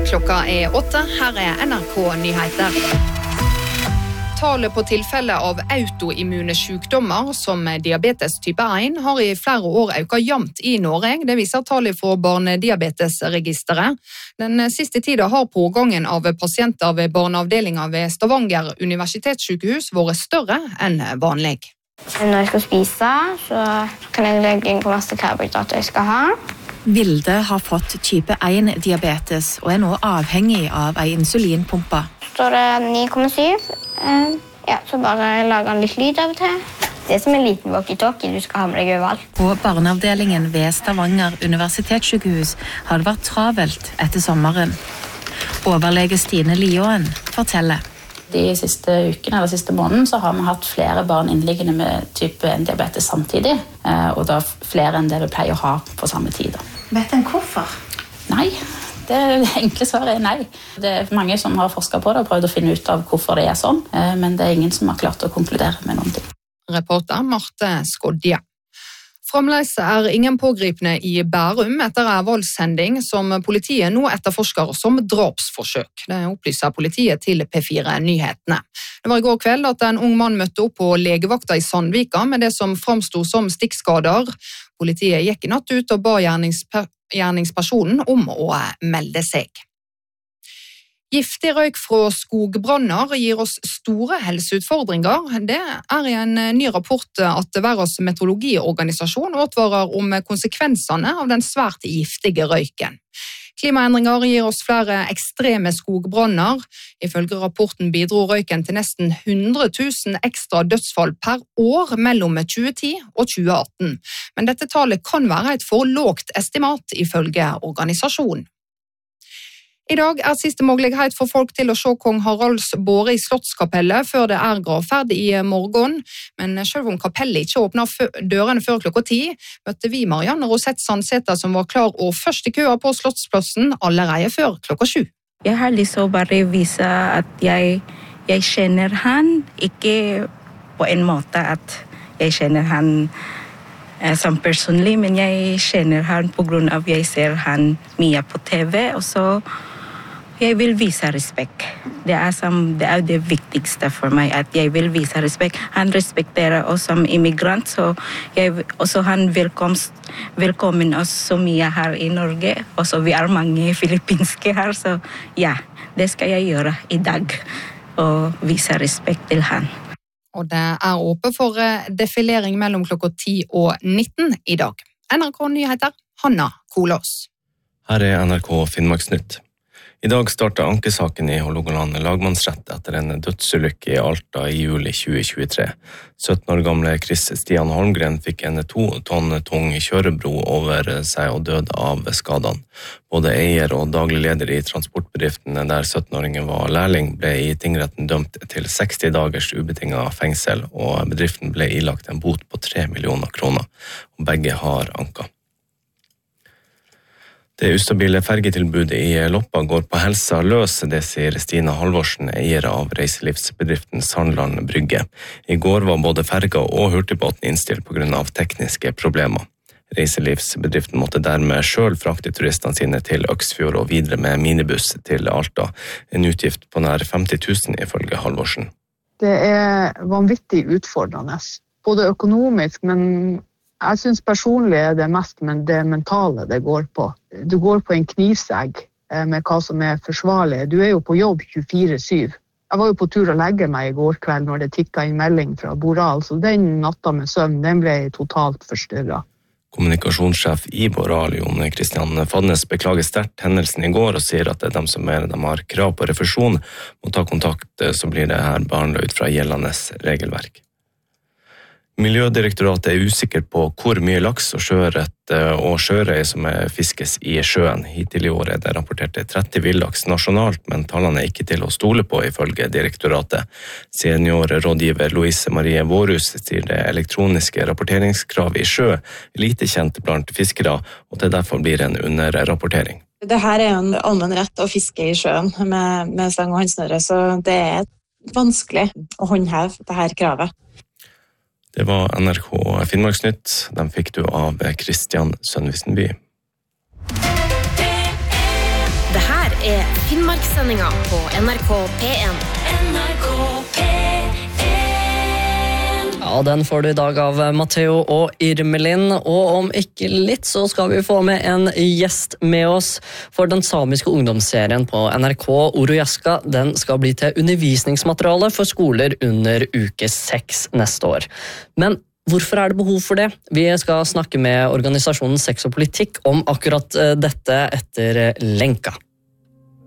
Klokka 8, her NRK Nyheter. Tallet på tilfeller av autoimmune sykdommer som diabetes type 1 har i flere år økt jevnt i Norge. Det viser tallet fra barnediabetesregisteret. Den siste tiden har pågangen av pasienter ved barneavdelingen ved Stavanger universitetssykehus vært større enn vanlig. Når jeg skal spise, så kan jeg legge inn på masse karbohydrater jeg skal ha. Vilde har fått type 1-diabetes og er nå avhengig av en insulinpumpe. Står det 9,7. Så bare lager den litt lyd av og til. Det er som en liten walkie-talkie du skal ha med deg overalt. På barneavdelingen ved Stavanger universitetssykehus har det vært travelt etter sommeren. Overlege Stine Liåen forteller. De siste ukene eller siste måneden så har vi hatt flere barn innliggende med type 1-diabetes samtidig, og da flere enn det vi pleier å ha på samme tid. Vet en hvorfor? Nei, det enkle svaret er nei. Det er mange som har forsket på det og prøvd å finne ut av hvorfor det er sånn, men det er ingen som har klart å konkludere med noen ting. Reporter Marte Skodje. Fremdeles er ingen pågripne i Bærum etter en voldshending som politiet nå etterforsker som drapsforsøk. Det opplyser politiet til P4 Nyhetene. Det var i går kveld at en ung mann møtte opp på legevakta i Sandvika med det som framstod som stikkskader. Politiet gikk i natt ut og ba gjerningspersonen om å melde seg. Giftig røyk fra skogbranner gir oss store helseutfordringer. Det er i en ny rapport at Verdens meteorologiorganisasjon advarer om konsekvensene av den svært giftige røyken. Klimaendringer gir oss flere ekstreme skogbranner. Ifølge rapporten bidro røyken til nesten 100 000 ekstra dødsfall per år mellom 2010 og 2018. Men dette tallet kan være et for lågt estimat ifølge organisasjonen. I dag er siste mulighet for folk til å se kong Haralds båre i Slottskapellet før det er gravferd i morgen. Men selv om kapellet ikke åpner dørene før klokka 10, møtte vi Marianne Rosette Sandsæter som var klar og først i køa på Slottsplassen allerede før klokka 7. Jeg har lyst til å bare vise at jeg kjenner han, ikke på en måte at jeg kjenner han som personlig, men jeg kjenner han på grunn av jeg ser han mye på TV, og så jeg vil vise respekt. Det er det viktigste for meg, at jeg vil vise respekt. Han respekterer oss som immigrant, så også han velkommen oss så mye her i Norge. Også vi er mange filippinske her, så ja, det skal jeg gjøre i dag, og vise respekt til han. Og det er åpent for defilering mellom klokka 10 og 19 i dag. NRK Nyheter, Hanna Kolås. Her er NRK Finnmarksnytt. I dag startet ankesaken i Hålogaland lagmannsrett etter en dødsulykke i Alta i juli 2023. 17 år gamle Chris Stian Holmgren fikk en 2 tonn tung kjørebro over seg og døde av skadene. Både eier og daglig leder i transportbedriften der 17-åringen var lærling ble i tingretten dømt til 60 dagers ubetinget fengsel, og bedriften ble ilagt en bot på 3 millioner kroner, og begge har anka. Det ustabile fergetilbudet i Loppa går på helsa løs, det sier Stina Halvorsen, eier av reiselivsbedriften Sandland Brygge. I går var både ferga og hurtigbåten innstilt på grunn av tekniske problemer. Reiselivsbedriften måtte dermed selv frakte turistene sine til Øksfjord og videre med minibuss til Alta. En utgift på nær 50 000 ifølge Halvorsen. Det er vanvittig utfordrende, både økonomisk, men jeg synes personlig er det mest det mentale det går på. Du går på en knivsegg med hva som er forsvarlig. Du er jo på jobb 24/7. Jeg var jo på tur å legge meg i går kveld når det tikket en melding fra Boral, så den natta med søvn, den ble totalt forstyrret. Kommunikasjonssjef i Boral, Jon Kristian Fadnes, beklager sterkt hendelsen i går og sier at de som mener de har krav på refusjon, må ta kontakt, så blir det her behandlet ut fra gjeldende regelverk. Miljødirektoratet er usikker på hvor mye laks og sjøørret og sjørøy som fiskes i sjøen. Hittil i år er det rapportert 30 villaks nasjonalt, men tallene er ikke til å stole på ifølge direktoratet. Seniorrådgiver Louise Marie Vårhus sier det elektroniske rapporteringskravet i sjø er lite kjent blant fiskere, og det derfor blir en underrapportering. Det her er jo en allmenn rett å fiske i sjøen med stang og håndsnøre, så det er vanskelig å håndheve dette kravet. Det var NRK Finnmarksnytt. Den fikk du av Kristian Sønvisenby. Det her er Finnmarkssendinga på NRK P1. NRK P1. Ja, den får du I dag av Matteo og Irmelin, og om ikke litt så skal vi få med en gjest med oss, for den samiske ungdomsserien på NRK Orojaska, den skal bli til undervisningsmateriale for skoler under uke 6 neste år. Men hvorfor det behov for det? Vi skal snakke med organisasjonen Sex og Politikk om akkurat dette etter lenka.